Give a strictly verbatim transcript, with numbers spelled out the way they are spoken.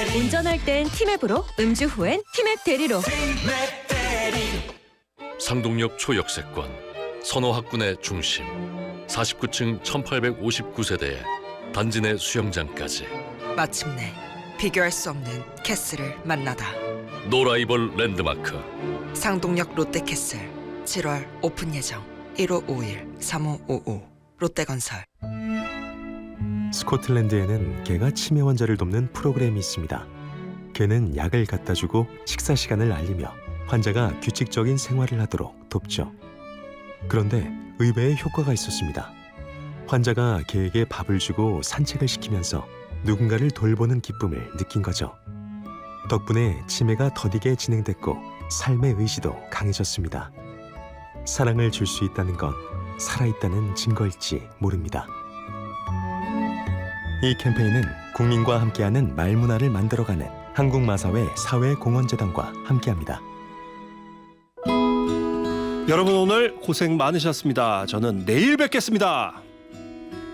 운전할 땐 티맵으로, 음주 후엔 티맵 대리로. 상동역 초역세권, 선호학군의 중심, 사십구 층 천팔백오십구 세대에 단지 내 수영장까지. 마침내 비교할 수 없는 캐슬을 만나다. 노라이벌 랜드마크. 상동역 롯데캐슬 칠월 오픈 예정. 일오오일 삼오오오 롯데건설. 스코틀랜드에는 개가 치매 환자를 돕는 프로그램이 있습니다. 개는 약을 갖다 주고 식사 시간을 알리며 환자가 규칙적인 생활을 하도록 돕죠. 그런데 의외의 효과가 있었습니다. 환자가 개에게 밥을 주고 산책을 시키면서 누군가를 돌보는 기쁨을 느낀 거죠. 덕분에 치매가 더디게 진행됐고 삶의 의지도 강해졌습니다. 사랑을 줄 수 있다는 건 살아있다는 증거일지 모릅니다. 이 캠페인은 국민과 함께하는 말문화를 만들어가는 한국마사회 사회공헌재단과 함께합니다. 여러분 오늘 고생 많으셨습니다. 저는 내일 뵙겠습니다.